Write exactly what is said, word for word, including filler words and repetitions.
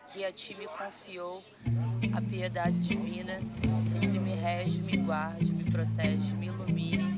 que a ti me confiou a piedade divina, sempre me rege, me guarde, me protege, me ilumine